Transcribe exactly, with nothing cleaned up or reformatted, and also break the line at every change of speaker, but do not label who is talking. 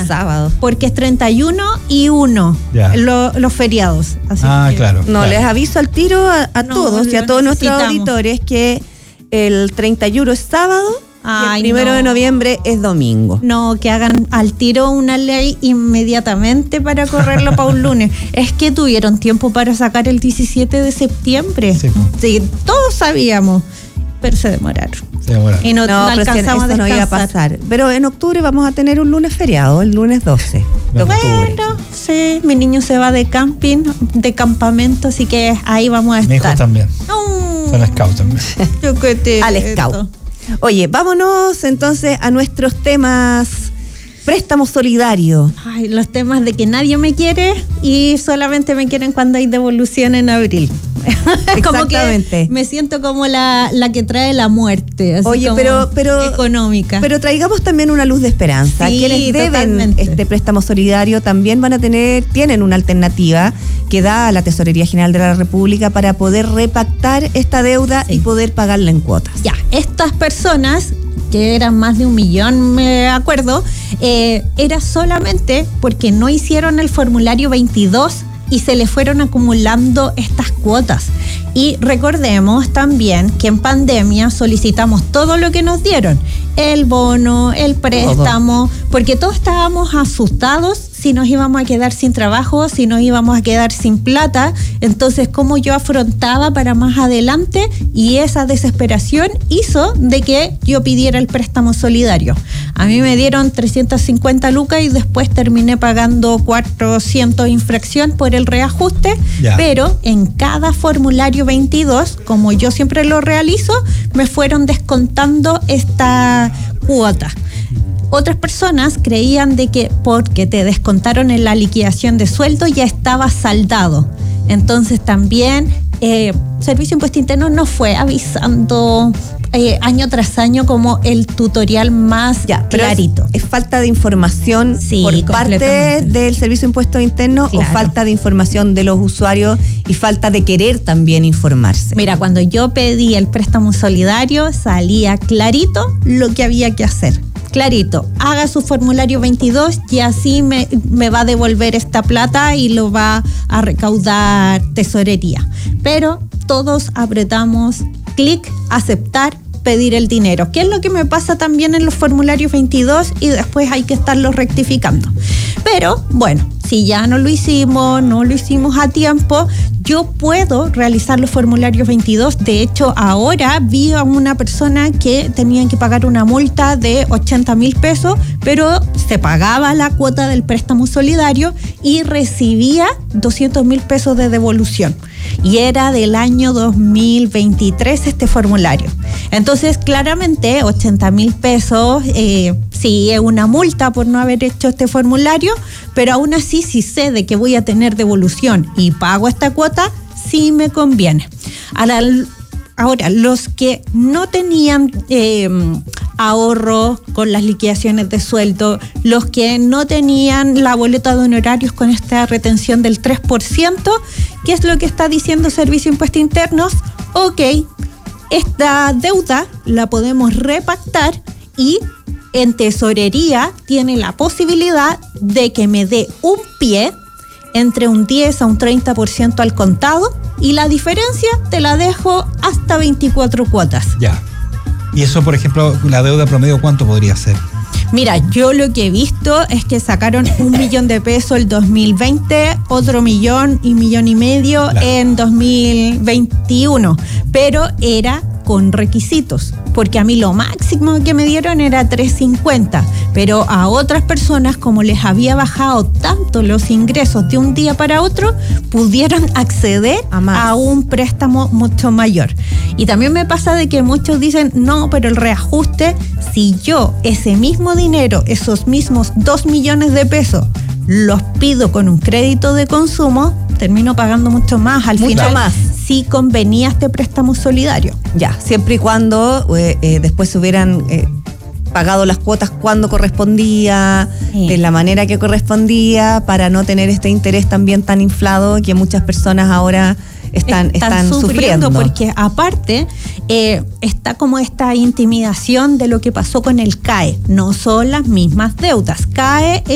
sábado.
Porque es treinta y uno y uno lo, los feriados. Así
ah,
que,
claro.
No,
claro.
les aviso al tiro a, a
no,
todos y a todos nuestros auditores que el treinta y uno es sábado.
Ay,
y el primero
no.
de noviembre es domingo.
No, que hagan al tiro una ley inmediatamente para correrlo para un lunes. Es que tuvieron tiempo para sacar el diecisiete de septiembre. Sí, sí, todos sabíamos, pero se demoraron.
Se demoraron.
Y no,
No,
no alcanzamos
eso
a
no iba a pasar. Pero en octubre vamos a tener un lunes feriado, el lunes doce de octubre.
Bueno, sí, mi niño se va de camping, de campamento, así que ahí vamos a estar.
Mi hijo también.
Oh,
Son scout también.
Yo que te
Al scout. Oye, vámonos entonces a nuestros temas. Préstamo solidario.
Ay, los temas de que nadie me quiere y solamente me quieren cuando hay devolución en abril. Como que me siento como la, la que trae la muerte. Así
Oye,
como
pero, pero
económica.
Pero traigamos también una luz de esperanza.
Sí,
quienes deben
totalmente.
este préstamo solidario también van a tener, tienen una alternativa que da la Tesorería General de la República para poder repactar esta deuda sí. y poder pagarla en cuotas.
Ya, estas personas, que eran más de un millón, me acuerdo, eh, era solamente porque no hicieron el formulario veintidós y se le fueron acumulando estas cuotas. Y recordemos también que en pandemia solicitamos todo lo que nos dieron, el bono, el préstamo, todo. Porque todos estábamos asustados si nos íbamos a quedar sin trabajo, si nos íbamos a quedar sin plata. Entonces, cómo yo afrontaba para más adelante, y esa desesperación hizo de que yo pidiera el préstamo solidario. A mí me dieron trescientas cincuenta lucas y después terminé pagando cuatrocientos infracción por el reajuste, ya. Pero en cada formulario veintidós, como yo siempre lo realizo, me fueron descontando esta cuota. Otras personas creían de que porque te descontaron en la liquidación de sueldo ya estaba saldado. Entonces también eh, Servicio de Impuesto Interno nos fue avisando eh, año tras año como el tutorial más ya, clarito.
Es, es falta de información sí, por parte del Servicio de Impuesto Interno, claro. O falta de información de los usuarios y falta de querer también informarse.
Mira, cuando yo pedí el préstamo solidario salía clarito lo que había que hacer. Clarito, haga su formulario veintidós y así me, me va a devolver esta plata y lo va a recaudar tesorería. Pero todos apretamos clic, aceptar, pedir el dinero. ¿Qué es lo que me pasa también en los formularios veintidós? Y después hay que estarlo rectificando. Pero bueno, si ya no lo hicimos, no lo hicimos a tiempo, yo puedo realizar los formularios veintidós. De hecho, ahora vi a una persona que tenía que pagar una multa de ochenta mil pesos, pero se pagaba la cuota del préstamo solidario y recibía doscientos mil pesos de devolución. Y era del año dos mil veintitrés este formulario. Entonces, claramente, ochenta mil pesos, eh, sí, es una multa por no haber hecho este formulario, pero aún así, si sé de que voy a tener devolución y pago esta cuota, sí me conviene. Ahora, ahora los que no tenían eh, ahorro con las liquidaciones de sueldo, los que no tenían la boleta de honorarios con esta retención del tres por ciento, ¿qué es lo que está diciendo Servicio de Impuestos Internos? Ok, esta deuda la podemos repactar y en tesorería tiene la posibilidad de que me dé un pie entre un diez a un treinta por ciento al contado y la diferencia te la dejo hasta veinticuatro cuotas.
Ya. Y eso, por ejemplo, la deuda promedio, ¿cuánto podría ser?
Mira, yo lo que he visto es que sacaron un millón de pesos el dos mil veinte, otro millón y millón y medio claro. en dos mil veintiuno, pero era con requisitos, porque a mí lo máximo que me dieron era tres cincuenta, pero a otras personas, como les había bajado tanto los ingresos de un día para otro, pudieron acceder a, a un préstamo mucho mayor. Y también me pasa de que muchos dicen, no, pero el reajuste, si yo ese mismo dinero, esos mismos dos millones de pesos, los pido con un crédito de consumo, termino pagando mucho más. Al
mucho
final,
más.
Sí convenía este préstamo solidario.
Ya, siempre y cuando eh, eh, después se hubieran eh, pagado las cuotas cuando correspondía, sí. de la manera que correspondía, para no tener este interés también tan inflado que muchas personas ahora están, están, están sufriendo, sufriendo.
Porque aparte eh, está como esta intimidación de lo que pasó con el C A E. No son las mismas deudas. C A E